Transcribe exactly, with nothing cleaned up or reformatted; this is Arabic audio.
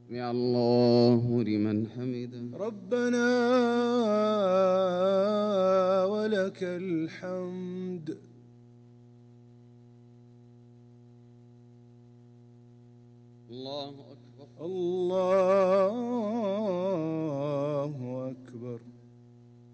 سمع الله لمن حمده. ربنا ولك الحمد. الله أكبر. الله